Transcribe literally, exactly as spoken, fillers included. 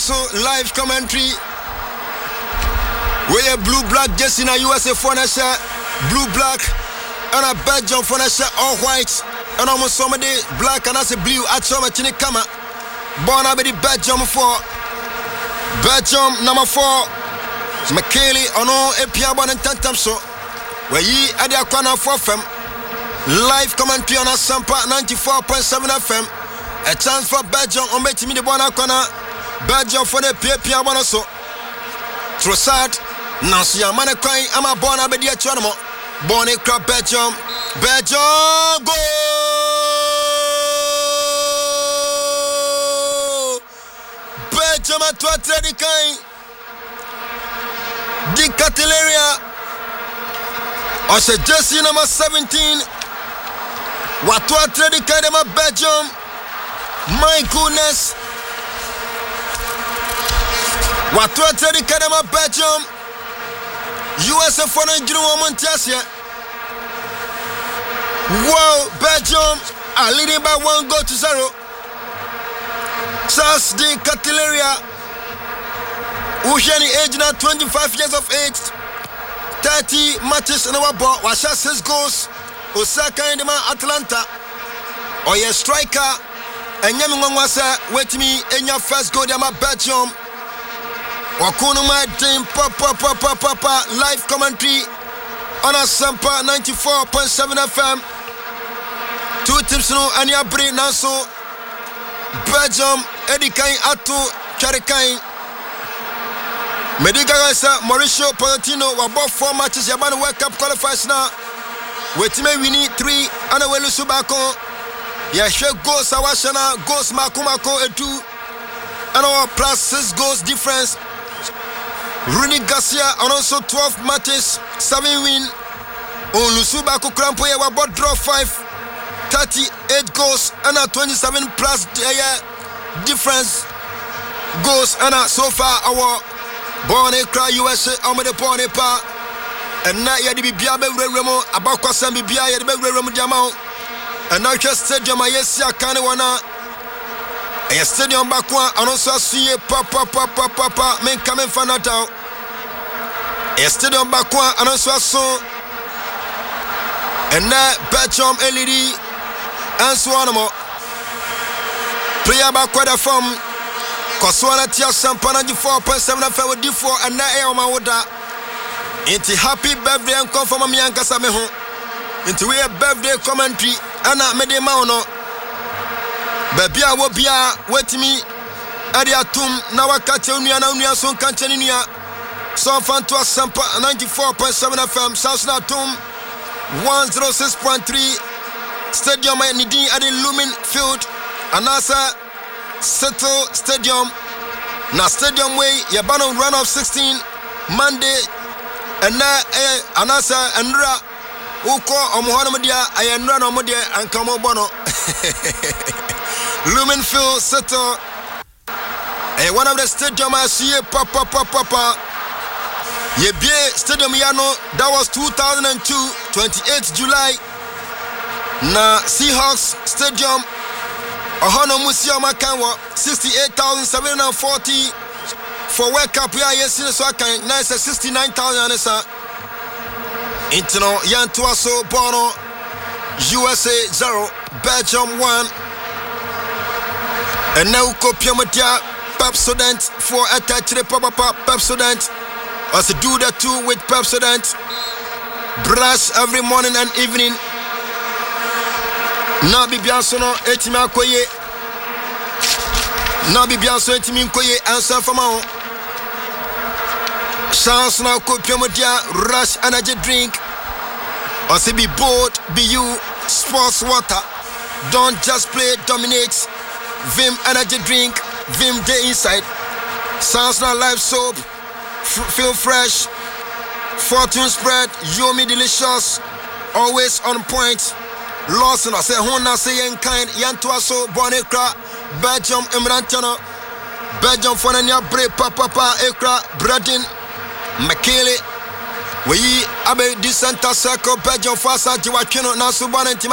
so live commentary. We a blue black jersey na U S A for na share blue black and a Belgium for na share all white and almost somebody black and as a blue at some chini kama. Born abedi Belgium for Belgium number four. Makeli ono epia bon tantam so. We yi ade akwana for fem. Live commentary on Asampa ninety-four point seven F M. A chance for Belgium on bet me the bona corner. Belgium for the P P A so. Trossard. Nancy Amane Coin. I'm a born abedi a channel. Born a crab Belgium. Belgium go! Belgium at what the kind. Di Cataleria. I said jersey number seventeen. What what the kind of Belgium? My goodness. What what the kind of Belgium? U S A for the woman test here. Wow, Belgium are leading by one goal to zero. Charles de Cataleria, who's age now twenty-five years of age, thirty matches in our ball, was six goals. Osaka in the man Atlanta. Or your striker, and Yamwasa, wait me in your first goal, my Belgium. Wakuno my team, papa, papa, papa, live commentary on Asampa ninety-four point seven F M. Two teams no, and your brain now so Belgium, Eddie Kain, Atu, Charikain. Medica Mauricio Pochettino were both four matches. Yabana World Cup qualifiers now. Wait me, we need three. And we lose Subako. Yeah, sure goals. Awashana goals. Makumako and two. And our plus six goals difference. Rooney Garcia and also twelve matches, seven win. On Lusubako Krampo, we about draw five. thirty-eight goals and a twenty-seven plus uh, difference goals and uh, so far our born cry U S A on the born pa and now you be biabe remo about kwasam bia you be remo diamond and now just stadium ayesia kan wana a stadium bakwa and also see papa papa papa men coming fanata a stadium bakwa and also so and now Belgium L E D and so on more. Player back quarter from Koswana Tia Sampa ninety-four point seven F M with D four and na air my water. Into happy birthday and come from me and Casameho. Into a birthday commentary and I made a mauno. Babia will be wait me. Adia Tum Nawakatunia Nunia Son Cantinia. So fan to Sampa ninety-four point seven F M South Natum one oh six point three. Stadium at Nidin at the Lumen Field, Anasa Settle Stadium. Now Stadium Way, Yabano run of sixteen Monday, and now Anasa and Ra Uko Omohanadia, I am run on Modia and Kamobono. Lumen Field Settle. And one of the stadium I see Papa Papa Papa. Yebie Stadium Yano, that was two thousand two, twenty-eighth July. Na Seahawks Stadium Ohono Musia Makanwa sixty-eight thousand seven hundred forty for World Cup. We are yesterday so I can nice sixty-nine thousand anesa. Intino Yantuaso Bono U S A zero Belgium one. And now Kopiamatia Pepsodent for attach the Papa Pepsodent. Also do that too with Pepsodent. Brush every morning and evening. Na bibianso no etimi akoye na bibianso etimi nkoye answer for ma chance na ko piomodia rush energy drink or say be bold be you sports water don't just play dominate Vim energy drink Vim day inside chance na live soap f- feel fresh fortune spread yummy delicious always on point. Lawson, I say, Hona say, in kind, Yantuaso, Bonekra, Belgium, Emrantano, Belgium, Fonania, Bre, Papa, Ekra, Bradin, Makele, we Abe, Disanta Circle, Belgium, Fasa, Jiwakino, Nasuban,